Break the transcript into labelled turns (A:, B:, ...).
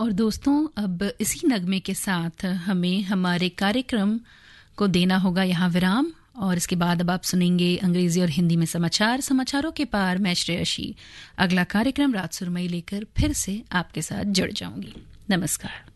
A: और दोस्तों, अब इसी नगमे के साथ हमें हमारे कार्यक्रम को देना होगा यहाँ विराम, और इसके बाद अब आप सुनेंगे अंग्रेजी और हिंदी में समाचारों के पार मैं श्रेयशी अगला कार्यक्रम रात सुरमई लेकर फिर से आपके साथ जुड़ जाऊंगी। नमस्कार।